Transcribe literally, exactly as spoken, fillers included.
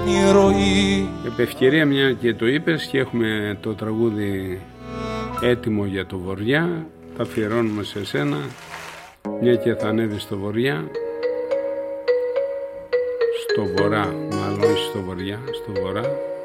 η ροή. Επ' ευκαιρία, μια και το είπες, και έχουμε το τραγούδι έτοιμο για το Βοριά, τα αφιερώνουμε σε σένα, μια και θα ανέβει στο Βοριά, στο Βορρά, μάλλον όχι στο Βοριά, στο Βορρά.